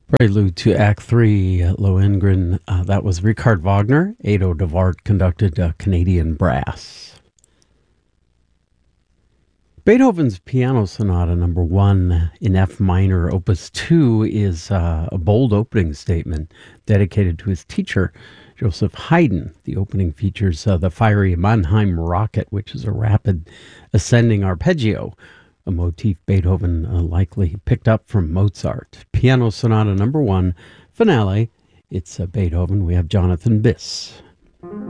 Prelude to Act 3, Lohengrin. That was Richard Wagner. Ado de Wart conducted Canadian brass. Beethoven's Piano Sonata Number 1 in F minor, Opus 2, is a bold opening statement dedicated to his teacher, Joseph Haydn. The opening features the fiery Mannheim rocket, which is a rapid ascending arpeggio, a motif Beethoven likely picked up from Mozart. Piano Sonata Number 1, finale. It's Beethoven. We have Jonathan Biss.